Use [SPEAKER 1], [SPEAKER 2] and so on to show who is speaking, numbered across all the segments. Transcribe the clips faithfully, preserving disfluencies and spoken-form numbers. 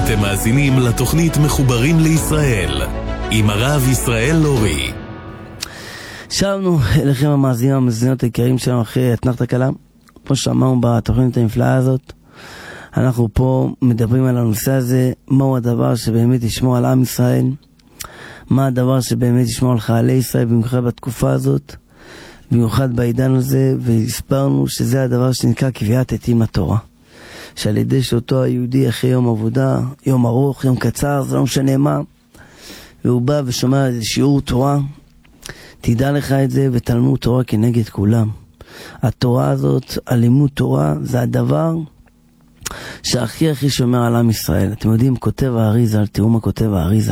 [SPEAKER 1] אתם מאזינים לתוכנית מחוברים לישראל עם הרב ישראל לורי.
[SPEAKER 2] שבנו אליכם המאזינים המאזינות העיקריים שלנו אחרי אתנחתא קלה. כמו שאמרנו בתוכנית הנפלאה הזאת, אנחנו פה מדברים על הנושא הזה, מהו הדבר שבאמת ישמור על עם ישראל, מה הדבר שבאמת ישמור על חיילי ישראל, במיוחד בתקופה הזאת, במיוחד בעידן הזה, והסברנו שזה הדבר שנקרא קביעת עתים לתורה. שעל ידי שאותו היהודי אחרי יום עבודה, יום ארוך, יום קצר, זה לא משנה מה, והוא בא ושומע איזה שיעור תורה, תדע לך את זה ותלמוד תורה כנגד כולם. התורה הזאת, הלימוד תורה, זה הדבר שהכי הכי שומר על עם ישראל. אתם יודעים, כותב האריזל, תראו מה כותב האריזל.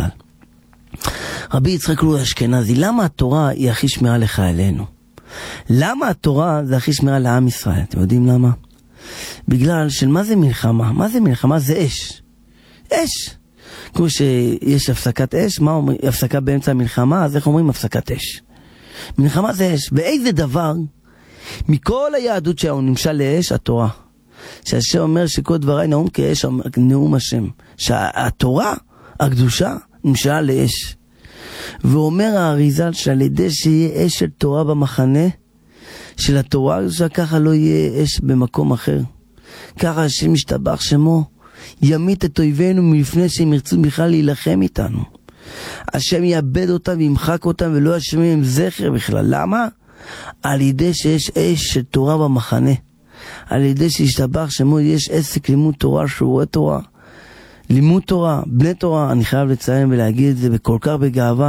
[SPEAKER 2] רבי יצחק לוי אשכנזי, למה התורה היא הכי שמירה לחיילינו? למה התורה זה הכי שמירה לעם ישראל? אתם יודעים למה? בגלל של מה זה מלחמה? מה זה מלחמה? זה אש. אש. כמו שיש הפסקת אש, מה אומרים? הפסקה באמצע המלחמה, אז איך אומרים הפסקת אש? מלחמה זה אש. ואיזה דבר מכל היהדות שהוא נמשל לאש? התורה. שהשם אומר שכל דבריי נאום כאש, נאום השם. שהתורה, הקדושה, נמשלה לאש. ואומר האריזל שעל ידי שיהיה אש של תורה במחנה, של התורה הקדושה, ככה לא יהיה אש במקום אחר. ככה השם משתבח שמו, ימית את אויבינו מלפני שהם ירצו בכלל להילחם איתנו. השם יאבד אותם וימחק אותם ולא ישמע עם זכר בכלל. למה? על ידי שיש אש של תורה במחנה. על ידי שישתבח שמו יש עסק לימוד תורה, שיעורי תורה, לימוד תורה, בני תורה. אני חייב לציין ולהגיד את זה בכל כך בגאווה.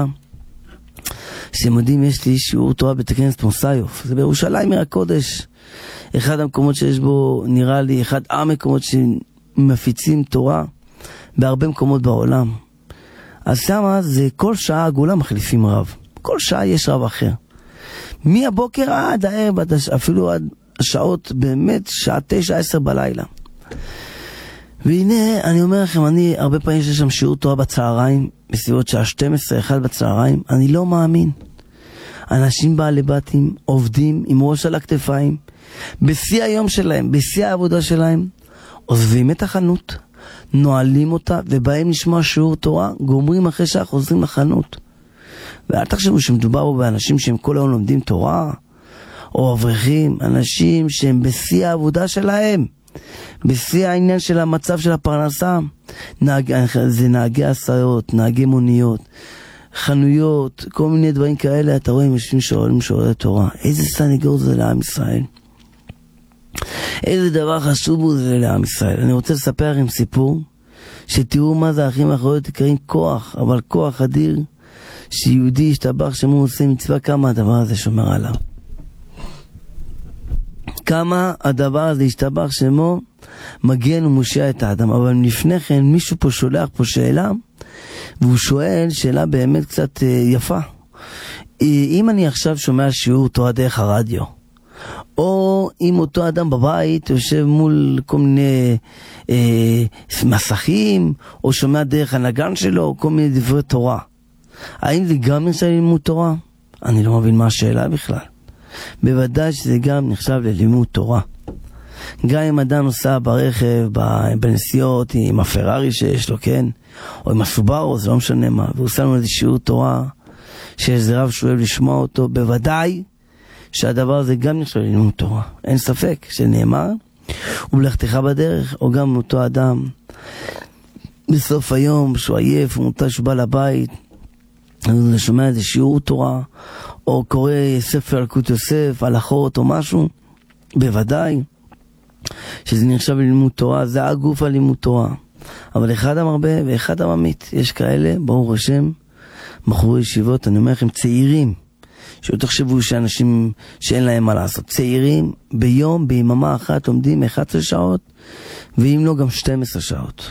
[SPEAKER 2] שאתם יודעים, יש לי שיעור תורה בתכנסת מוסיוף. זה בירושלים עיר הקודש. אחד המקומות שיש בו, נראה לי, אחד המקומות שמפיצים תורה בהרבה מקומות בעולם. אז שמה זה כל שעה הגולה מחליפים רב. כל שעה יש רב אחר. מהבוקר עד הערב, אפילו עד השעות, באמת, שעה תשע, עשר בלילה. והנה, אני אומר לכם, אני הרבה פעמים יש שם שיעור תורה בצהריים, בסביבות שעה שתים עשרה, אחד בצהריים, אני לא מאמין. אנשים בעלי בתים, עובדים עם ראש על הכתפיים, בשיא היום שלהם, בשיא העבודה שלהם, עוזבים את החנות, נועלים אותה, ובאים לשמוע שיעור תורה, גומרים אחרי שעה, חוזרים לחנות. ואל תחשבו שמדובר בו באנשים שהם כל היום לומדים תורה, או אברכים, אנשים שהם בשיא העבודה שלהם, בשיא העניין של המצב של הפרנסה. נהג, זה נהגי הסעות, נהגי מוניות, חנויות, כל מיני דברים כאלה. אתה רואה, יושבים שואלים שואלי תורה. איזה סנגור זה לעם ישראל? איזה דבר חשוב הוא זה לעם ישראל? אני רוצה לספר עם סיפור, שתראו מה זה האחים האחריות יקרים, כוח, אבל כוח אדיר, שיהודי ישתבח שמו עושה מצווה, כמה הדבר הזה שומר עליו. כמה הדבר הזה ישתבח שמו מגן ומושיע את האדם. אבל לפני כן מישהו פה שולח פה שאלה, והוא שואל שאלה באמת קצת יפה. אם אני עכשיו שומע שיעור תורה דרך הרדיו, או אם אותו אדם בבית יושב מול כל מיני אה, מסכים, או שומע דרך הנגן שלו, כל מיני דברי תורה, האם זה גם נחשב ללימוד תורה? אני לא מבין מה השאלה בכלל. בוודאי שזה גם נחשב ללימוד תורה. גם אם אדם נוסע ברכב, בנסיעות, עם הפרארי שיש לו, כן? או עם הסובארו, זה לא משנה מה, והוא עושה לנו איזה שיעור תורה, שאיזה רב שאוהב לשמוע אותו, בוודאי שהדבר הזה גם נחשב ללימוד תורה. אין ספק שנאמר, ובלכתך בדרך, או גם אותו אדם, בסוף היום, שהוא עייף, הוא מותר שהוא בא לבית, הוא שומע איזה שיעור תורה, או קורא ספר ילקוט יוסף, הלכות או משהו, בוודאי שזה נחשב ללימוד תורה. זה הגוף הלימוד תורה. אבל אחד המרבה ואחד הממית. יש כאלה, ברוך השם, בחורי ישיבות, אני אומר לכם, צעירים, שלא תחשבו שאנשים שאין להם מה לעשות. צעירים ביום, ביממה אחת, עומדים אחת עשרה שעות, ואם לא גם שתים עשרה שעות.